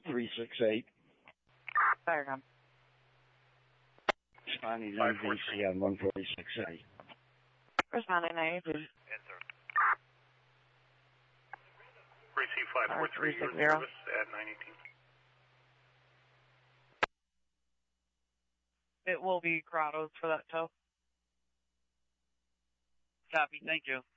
368. Firecom. Responding 9VC on 146A. Responding 9VC. Yes, sir. Receive 543, your service at 918. It will be Corrados for that tow. Copy, thank you.